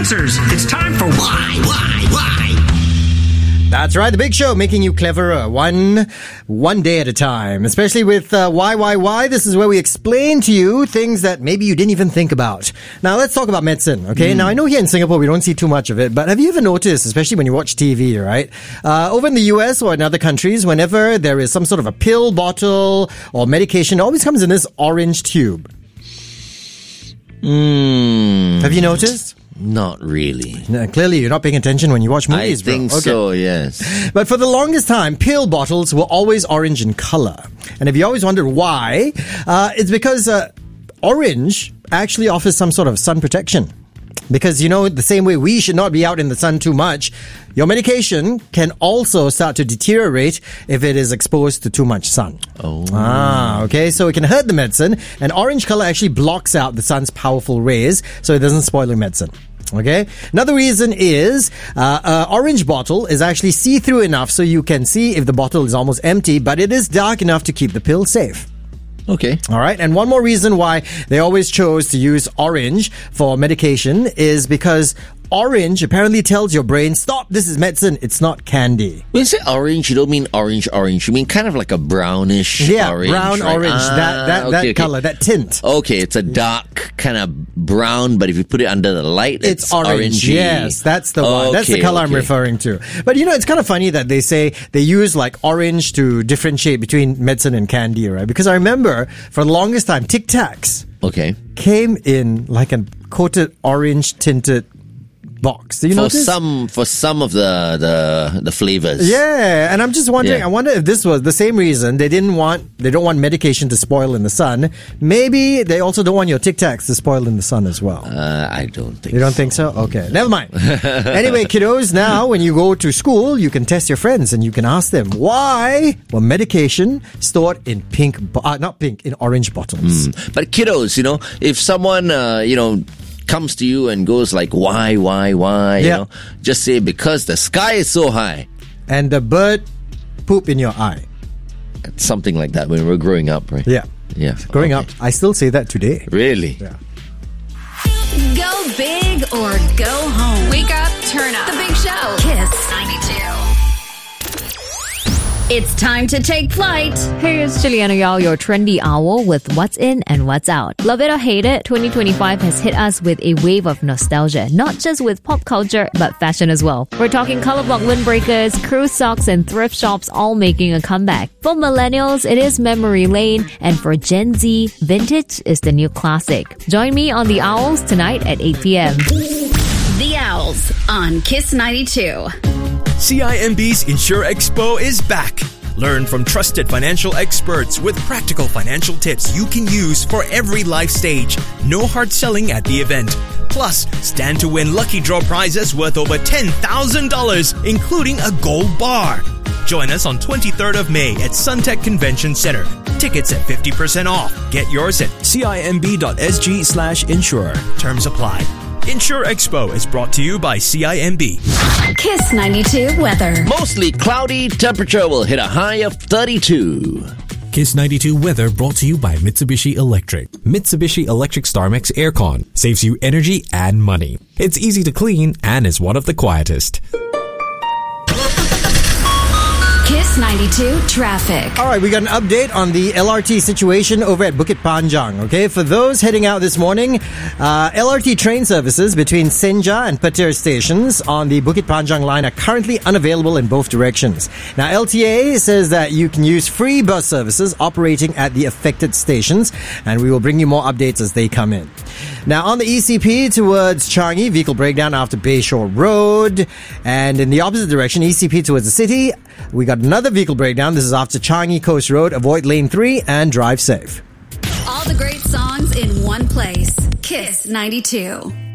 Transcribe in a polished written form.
answers. It's time for Why? That's right, the Big Show, making you cleverer one day at a time. Especially with Why? This is where we explain to you things that maybe you didn't even think about. Now, let's talk about medicine, okay? Now, I know here in Singapore we don't see too much of it, but have you ever noticed, especially when you watch TV, right? Over in the US or in other countries, whenever there is some sort of a pill bottle or medication, it always comes in this orange tube. Have you noticed? Not really. No, clearly, you're not paying attention when you watch movies, I think so, yes. But for the longest time, pill bottles were always orange in color. And if you always wondered why, it's because orange actually offers some sort of sun protection. Because, you know, the same way we should not be out in the sun too much, your medication can also start to deteriorate if it is exposed to too much sun. Okay, so it can hurt the medicine, and orange color actually blocks out the sun's powerful rays, so it doesn't spoil your medicine. Okay. Another reason is orange bottle is actually see-through enough so you can see if the bottle is almost empty, but it is dark enough to keep the pill safe. Okay. All right. And one more reason why they always chose to use orange for medication is because orange apparently tells your brain, stop, this is medicine, it's not candy. When you say orange, you don't mean orange. You mean kind of like a brownish orange. Brown right? orange, that color, that tint. Okay, it's a dark kind of brown, but if you put it under the light, it's orange. orangey. Yes, that's the one. That's the color I'm referring to. But you know, it's kind of funny that they say they use like orange to differentiate between medicine and candy, right? Because I remember for the longest time, Tic Tacs came in like a coated orange tinted box. Do you notice? For some of the flavors. Yeah, and I'm just wondering, I wonder if this was the same reason they don't want medication to spoil in the sun. Maybe they also don't want your Tic Tacs to spoil in the sun as well. I don't think You don't think so? Okay, never mind. Anyway, kiddos, now when you go to school, you can test your friends and you can ask them, why were medication stored in in orange bottles? But kiddos, you know, if someone, comes to you and goes like, why, you know, just say, because the sky is so high. And the bird poop in your eye. Something like that when we were growing up, right? Yeah. Growing up, I still say that today. Really? Yeah. Go big or go home. Wake up, turn up. The Big Show. Kiss 92. It's time to take flight. Hey, it's Juliana Yao, your trendy owl with what's in and what's out. Love it or hate it, 2025 has hit us with a wave of nostalgia, not just with pop culture, but fashion as well. We're talking color block windbreakers, cruise socks, and thrift shops all making a comeback. For millennials, it is memory lane, and for Gen Z, vintage is the new classic. Join me on The Owls tonight at 8 p.m. The Owls on Kiss 92. CIMB's Insure Expo is back. Learn from trusted financial experts with practical financial tips you can use for every life stage. No hard selling at the event. Plus, stand to win lucky draw prizes worth over $10,000, including a gold bar. Join us on 23rd of May at Suntec Convention Center. Tickets at 50% off. Get yours at cimb.sg/insure. Terms apply. Insure Expo is brought to you by CIMB. Kiss 92 weather. Mostly cloudy, temperature will hit a high of 32. Kiss 92 weather brought to you by Mitsubishi Electric. Mitsubishi Electric StarMax Aircon saves you energy and money. It's easy to clean and is one of the quietest. Kiss 92 traffic. All right, we got an update on the LRT situation over at Bukit Panjang. Okay, for those heading out this morning, LRT train services between Senja and Petir stations on the Bukit Panjang line are currently unavailable in both directions. Now, LTA says that you can use free bus services operating at the affected stations, and we will bring you more updates as they come in. Now, on the ECP towards Changi, vehicle breakdown after Bayshore Road. And in the opposite direction, ECP towards the city, we got another vehicle breakdown. This is after Changi Coast Road. Avoid lane 3 and drive safe. All the great songs in one place. Kiss 92.